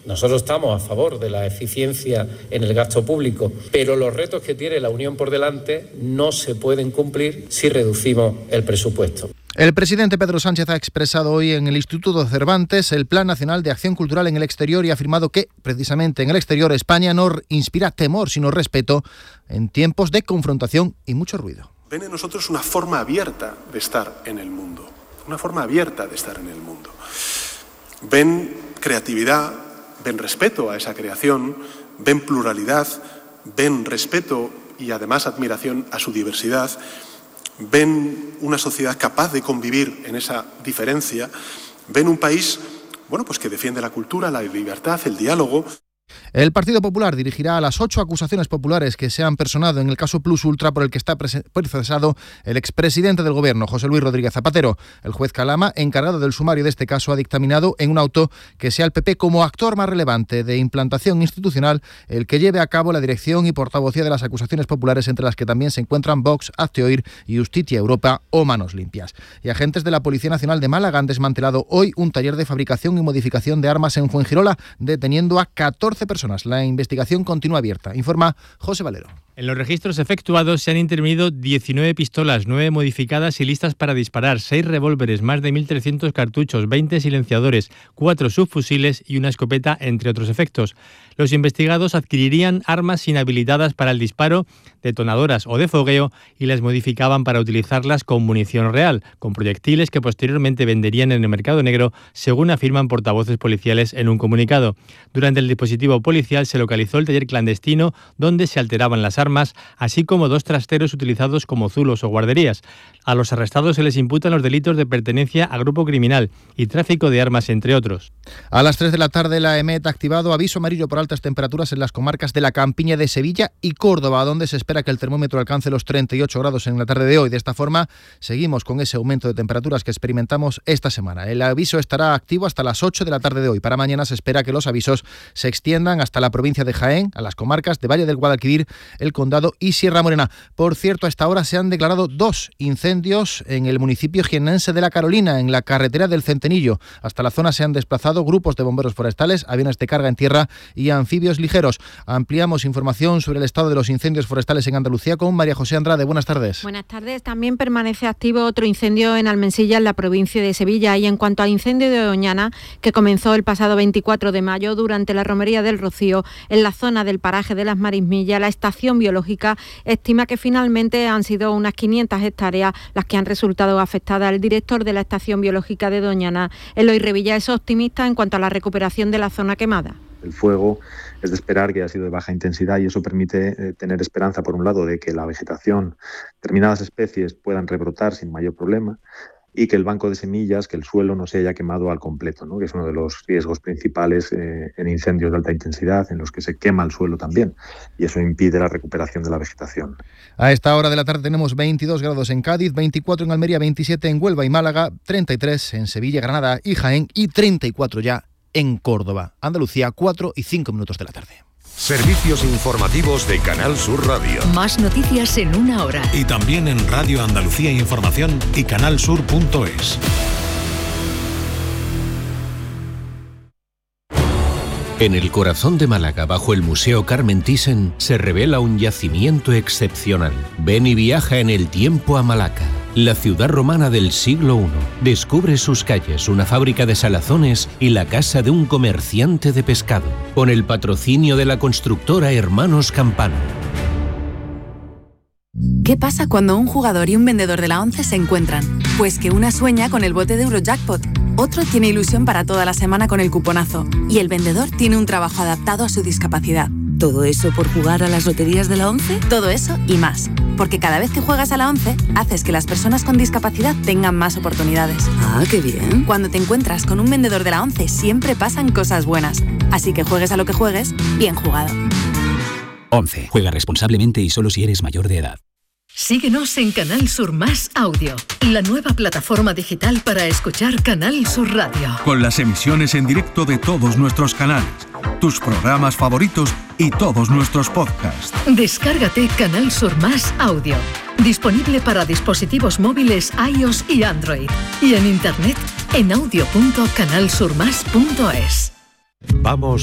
Nosotros estamos a favor de la eficiencia en el gasto público, pero los retos que tiene la Unión por delante no se pueden cumplir si reducimos el presupuesto. El presidente Pedro Sánchez ha expresado hoy en el Instituto Cervantes el Plan Nacional de Acción Cultural en el Exterior y ha afirmado que, precisamente en el exterior, España no inspira temor, sino respeto en tiempos de confrontación y mucho ruido. Ven en nosotros una forma abierta de estar en el mundo, una forma abierta de estar en el mundo. Ven creatividad, ven respeto a esa creación, ven pluralidad, ven respeto y además admiración a su diversidad. Ven una sociedad capaz de convivir en esa diferencia, ven un país, pues que defiende la cultura, la libertad, el diálogo. El Partido Popular dirigirá a las 8 acusaciones populares que se han personado en el caso Plus Ultra por el que está procesado el expresidente del Gobierno, José Luis Rodríguez Zapatero. El juez Calama, encargado del sumario de este caso, ha dictaminado en un auto que sea el PP como actor más relevante de implantación institucional el que lleve a cabo la dirección y portavocía de las acusaciones populares, entre las que también se encuentran Vox, Hazte Oír y Justitia Europa o Manos Limpias. Y agentes de la Policía Nacional de Málaga han desmantelado hoy un taller de fabricación y modificación de armas en Fuengirola, deteniendo a 14 personas. La investigación continúa abierta, informa José Valero. En los registros efectuados se han intervenido 19 pistolas, 9 modificadas y listas para disparar, 6 revólveres, más de 1.300 cartuchos, 20 silenciadores, 4 subfusiles y una escopeta, entre otros efectos. Los investigados adquirirían armas inhabilitadas para el disparo, detonadoras o de fogueo, y las modificaban para utilizarlas con munición real, con proyectiles que posteriormente venderían en el mercado negro, según afirman portavoces policiales en un comunicado. Durante el dispositivo policial se localizó el taller clandestino donde se alteraban las armas, así como 2 trasteros utilizados como zulos o guarderías. A los arrestados se les imputan los delitos de pertenencia a grupo criminal y tráfico de armas, entre otros. A las 3 de la tarde la EMET ha activado aviso amarillo por altas temperaturas en las comarcas de la Campiña de Sevilla y Córdoba, donde se espera que el termómetro alcance los 38 grados en la tarde de hoy. De esta forma, seguimos con ese aumento de temperaturas que experimentamos esta semana. El aviso estará activo hasta las 8 de la tarde de hoy. Para mañana se espera que los avisos se extiendan hasta la provincia de Jaén, a las comarcas de Valle del Guadalquivir, El Condado y Sierra Morena. Por cierto, a esta hora se han declarado 2 incendios en el municipio jiennense de La Carolina, en la carretera del Centenillo. Hasta la zona se han desplazado grupos de bomberos forestales, aviones de carga en tierra y anfibios ligeros. Ampliamos información sobre el estado de los incendios forestales en Andalucía con María José Andrade. Buenas tardes. Buenas tardes. También permanece activo otro incendio en Almensilla, en la provincia de Sevilla. Y en cuanto al incendio de Doñana, que comenzó el pasado 24 de mayo durante la romería del Rocío, en la zona del paraje de las Marismillas, la estación biológica estima que finalmente han sido unas 500 hectáreas las que han resultado afectadas. El director de la estación biológica de Doñana, Eloy Revilla, es optimista en cuanto a la recuperación de la zona quemada. El fuego es de esperar que haya sido de baja intensidad y eso permite tener esperanza, por un lado, de que la vegetación, determinadas especies puedan rebrotar sin mayor problema y que el banco de semillas, que el suelo no se haya quemado al completo, ¿no? Que es uno de los riesgos principales en incendios de alta intensidad, en los que se quema el suelo también, y eso impide la recuperación de la vegetación. A esta hora de la tarde tenemos 22 grados en Cádiz, 24 en Almería, 27 en Huelva y Málaga, 33 en Sevilla, Granada y Jaén y 34 ya en Córdoba. Andalucía, 4 y 5 minutos de la tarde. Servicios informativos de Canal Sur Radio. Más noticias en una hora. Y también en Radio Andalucía Información y canalsur.es. En el corazón de Málaga, bajo el Museo Carmen Thyssen, se revela un yacimiento excepcional. Ven y viaja en el tiempo a Malaca, la ciudad romana del siglo I. Descubre sus calles, una fábrica de salazones y la casa de un comerciante de pescado, con el patrocinio de la constructora Hermanos Campano. ¿Qué pasa cuando un jugador y un vendedor de la ONCE se encuentran? Pues que una sueña con el bote de Eurojackpot, otro tiene ilusión para toda la semana con el cuponazo y el vendedor tiene un trabajo adaptado a su discapacidad. ¿Todo eso por jugar a las loterías de la ONCE? Todo eso y más. Porque cada vez que juegas a la ONCE, haces que las personas con discapacidad tengan más oportunidades. ¡Ah, qué bien! Cuando te encuentras con un vendedor de la ONCE, siempre pasan cosas buenas. Así que juegues a lo que juegues, bien jugado. ONCE. Juega responsablemente y solo si eres mayor de edad. Síguenos en Canal Sur Más Audio, la nueva plataforma digital para escuchar Canal Sur Radio. Con las emisiones en directo de todos nuestros canales, tus programas favoritos y todos nuestros podcasts. Descárgate Canal Sur Más Audio, disponible para dispositivos móviles iOS y Android, y en internet en audio.canalsurmas.es. Vamos